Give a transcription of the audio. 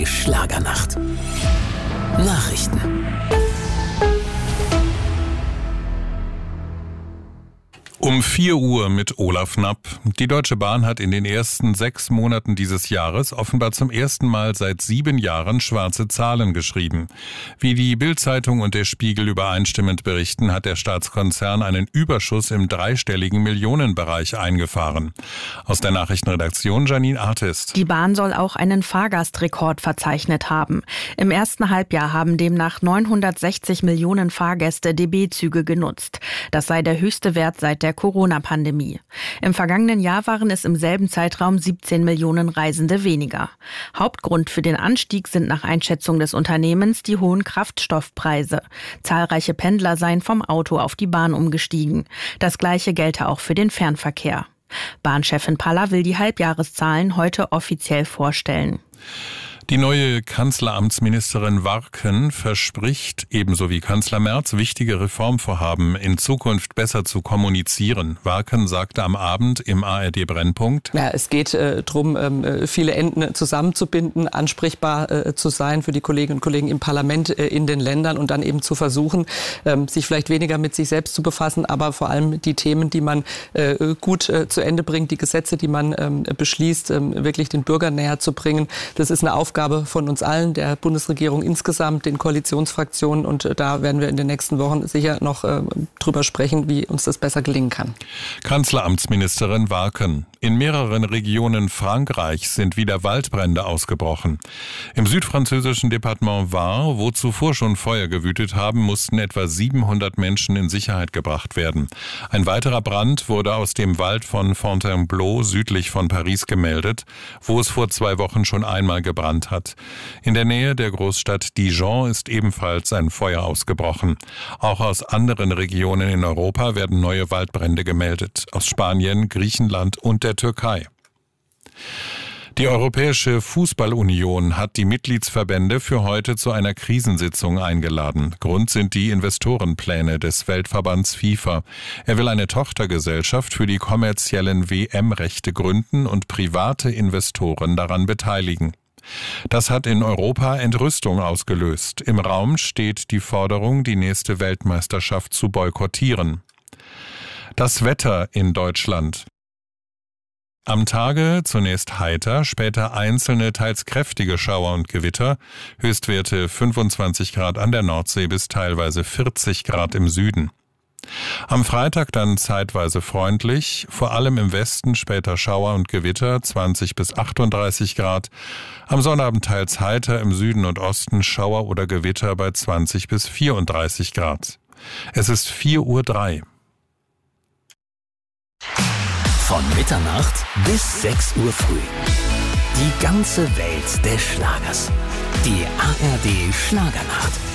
Schlagernacht. Nachrichten. Um 4 Uhr mit Olaf Knapp. Die Deutsche Bahn hat in den ersten 6 Monaten dieses Jahres offenbar zum ersten Mal seit 7 Jahren schwarze Zahlen geschrieben. Wie die Bild-Zeitung und der Spiegel übereinstimmend berichten, hat der Staatskonzern einen Überschuss im dreistelligen Millionenbereich eingefahren. Aus der Nachrichtenredaktion Janine Artist. Die Bahn soll auch einen Fahrgastrekord verzeichnet haben. Im ersten Halbjahr haben demnach 960 Millionen Fahrgäste DB-Züge genutzt. Das sei der höchste Wert seit der Corona-Pandemie. Im vergangenen Jahr waren es im selben Zeitraum 17 Millionen Reisende weniger. Hauptgrund für den Anstieg sind nach Einschätzung des Unternehmens die hohen Kraftstoffpreise. Zahlreiche Pendler seien vom Auto auf die Bahn umgestiegen. Das Gleiche gelte auch für den Fernverkehr. Bahnchefin Paller will die Halbjahreszahlen heute offiziell vorstellen. Die neue Kanzleramtsministerin Warken verspricht, ebenso wie Kanzler Merz, wichtige Reformvorhaben in Zukunft besser zu kommunizieren. Warken sagte am Abend im ARD-Brennpunkt: Ja, es geht darum, viele Enden zusammenzubinden, ansprechbar zu sein für die Kolleginnen und Kollegen im Parlament, in den Ländern und dann eben zu versuchen, sich vielleicht weniger mit sich selbst zu befassen, aber vor allem die Themen, die man gut zu Ende bringt, die Gesetze, die man beschließt, wirklich den Bürgern näher zu bringen. Das ist eine Aufgabe von uns allen, der Bundesregierung insgesamt, den Koalitionsfraktionen, und da werden wir in den nächsten Wochen sicher noch drüber sprechen, wie uns das besser gelingen kann. Kanzleramtsministerin Warken. In mehreren Regionen Frankreichs sind wieder Waldbrände ausgebrochen. Im südfranzösischen Departement Var, wo zuvor schon Feuer gewütet haben, mussten etwa 700 Menschen in Sicherheit gebracht werden. Ein weiterer Brand wurde aus dem Wald von Fontainebleau südlich von Paris gemeldet, wo es vor 2 Wochen schon einmal gebrannt hat. In der Nähe der Großstadt Dijon ist ebenfalls ein Feuer ausgebrochen. Auch aus anderen Regionen in Europa werden neue Waldbrände gemeldet. Aus Spanien, Griechenland und der Türkei. Die Europäische Fußballunion hat die Mitgliedsverbände für heute zu einer Krisensitzung eingeladen. Grund sind die Investorenpläne des Weltverbands FIFA. Er will eine Tochtergesellschaft für die kommerziellen WM-Rechte gründen und private Investoren daran beteiligen. Das hat in Europa Entrüstung ausgelöst. Im Raum steht die Forderung, die nächste Weltmeisterschaft zu boykottieren. Das Wetter in Deutschland. Am Tage zunächst heiter, später einzelne, teils kräftige Schauer und Gewitter, Höchstwerte 25 Grad an der Nordsee bis teilweise 40 Grad im Süden. Am Freitag dann zeitweise freundlich, vor allem im Westen später Schauer und Gewitter 20 bis 38 Grad. Am Sonnabend teils heiter, im Süden und Osten Schauer oder Gewitter bei 20 bis 34 Grad. Es ist 4:03 Uhr. Von Mitternacht bis 6 Uhr früh. Die ganze Welt des Schlagers. Die ARD Schlagernacht.